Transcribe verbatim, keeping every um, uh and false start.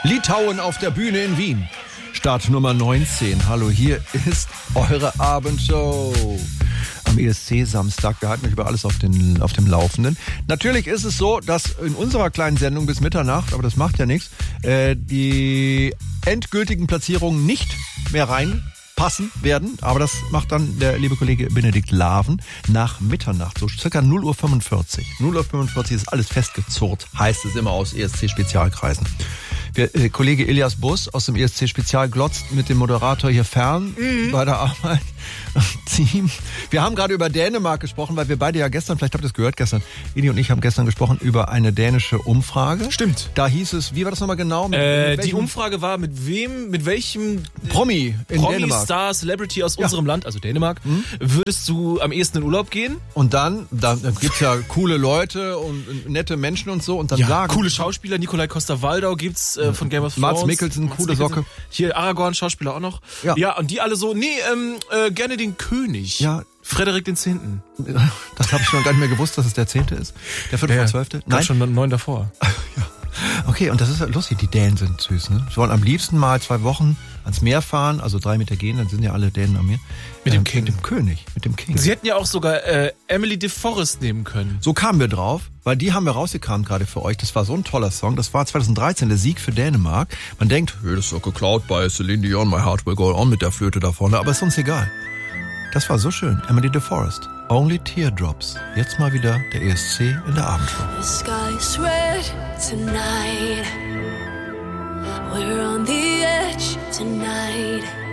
Litauen auf der Bühne in Wien. Start Nummer neunzehn. Hallo, hier ist eure Abendshow. Am E S C-Samstag. Wir halten euch über alles auf, den, auf dem Laufenden. Natürlich ist es so, dass in unserer kleinen Sendung bis Mitternacht, aber das macht ja nichts, äh, die endgültigen Platzierungen nicht mehr reinpassen werden. Aber das macht dann der liebe Kollege Benedikt Laven nach Mitternacht, so circa null Uhr fünfundvierzig. null Uhr fünfundvierzig ist alles festgezurrt, heißt es immer aus E S C-Spezialkreisen. Der äh, Kollege Elias Bus aus dem E S C-Spezial glotzt mit dem Moderator hier fern mhm. bei der Arbeit. Team. Wir haben gerade über Dänemark gesprochen, weil wir beide ja gestern, vielleicht habt ihr es gehört gestern, Eli und ich haben gestern gesprochen über eine dänische Umfrage. Stimmt. Da hieß es, wie war das nochmal genau? Mit, äh, mit die Umfrage war, mit wem, mit welchem Promi in Promi, Dänemark. Star, Celebrity aus ja. unserem Land, also Dänemark, mhm. würdest du am ehesten in Urlaub gehen? Und dann, dann, dann gibt's ja coole Leute und nette Menschen und so und dann ja, sagen... coole Schauspieler, Nikolai Coster-Waldau gibt's äh, von Game of Thrones. Mats Mikkelsen, Mats coole Mikkelsen. Socke. Hier Aragorn, Schauspieler auch noch. Ja, ja und die alle so, nee, ähm, äh, gerne den König. Ja. Frederik den Zehnten. Das habe ich schon gar nicht mehr gewusst, dass es der Zehnte ist. Der Vierte ja, vor Zwölfte? Nein, schon neun davor. Ja. Okay, und das ist halt lustig. Die Dänen sind süß, ne? Sie wollen am liebsten mal zwei Wochen ans Meer fahren, also drei Meter gehen, dann sind ja alle Dänen am Meer. Mit dem ähm, King. Mit dem König, mit dem King. Sie hätten ja auch sogar äh, Emily de Forest nehmen können. So kamen wir drauf, weil die haben wir rausgekramt gerade für euch. Das war so ein toller Song. Das war zwanzig dreizehn der Sieg für Dänemark. Man denkt, hey, das ist doch geklaut bei Celine Dion, My Heart Will Go On mit der Flöte da vorne, aber ist uns egal. Das war so schön. Emily de Forest. Only Teardrops. Jetzt mal wieder der E S C in der Abendshow. The sky's red tonight. We're on the edge tonight.